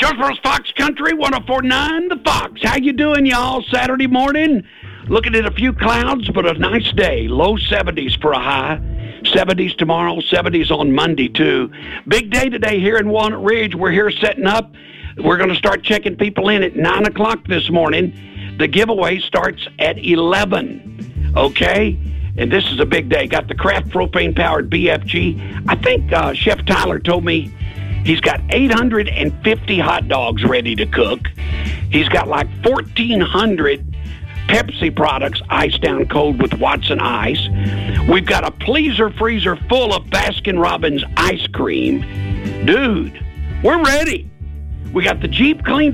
Jonesboro's Fox Country, 104.9 The Fox. How you doing, y'all? Saturday morning, looking at a few clouds, but a nice day. Low 70s for a high. 70s tomorrow, 70s on Monday, too. Big day today here in Walnut Ridge. We're here setting up. We're going to start checking people in at 9 o'clock this morning. The giveaway starts at 11, okay? And this is a big day. Got the Kraft propane-powered BFG. I think Chef Tyler told me he's got 850 hot dogs ready to cook. He's got like 1,400 Pepsi products iced down cold with Watson Ice. We've got a Pleaser freezer full of Baskin-Robbins ice cream. Dude, we're ready. We got the Jeep cleaned